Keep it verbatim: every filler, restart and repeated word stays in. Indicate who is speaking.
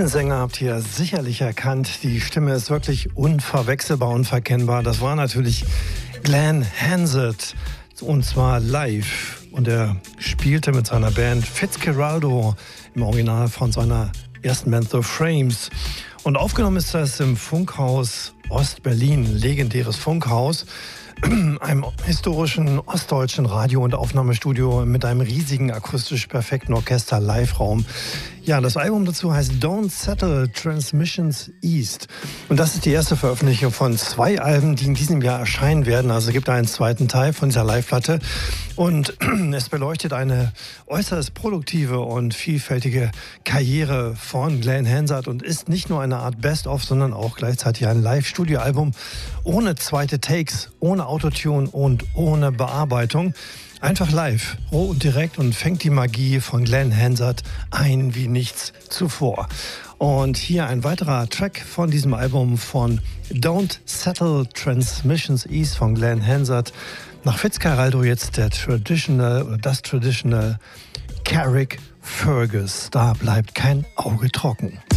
Speaker 1: Diesen Sänger habt ihr sicherlich erkannt. Die Stimme ist wirklich unverwechselbar, unverkennbar. Das war natürlich Glen Hansard, und zwar live. Und er spielte mit seiner Band Fitzgeraldo im Original von seiner ersten Band The Frames. Und aufgenommen ist das im Funkhaus Ost-Berlin, legendäres Funkhaus, einem historischen ostdeutschen Radio- und Aufnahmestudio mit einem riesigen akustisch perfekten Orchester-Live-Raum. Ja, das Album dazu heißt Don't Settle Transmissions East. Und das ist die erste Veröffentlichung von zwei Alben, die in diesem Jahr erscheinen werden. Also es gibt einen zweiten Teil von dieser Live-Platte. Und es beleuchtet eine äußerst produktive und vielfältige Karriere von Glen Hansard und ist nicht nur eine Art Best-of, sondern auch gleichzeitig ein Live-Studio-Album ohne zweite Takes, ohne Autotune und ohne Bearbeitung. Einfach live, roh und direkt, und fängt die Magie von Glen Hansard ein wie nichts zuvor. Und hier ein weiterer Track von diesem Album von Don't Settle Transmissions East von Glen Hansard. Nach Fitzgeraldo jetzt der Traditional oder das Traditional Carrick Fergus. Da bleibt kein Auge trocken.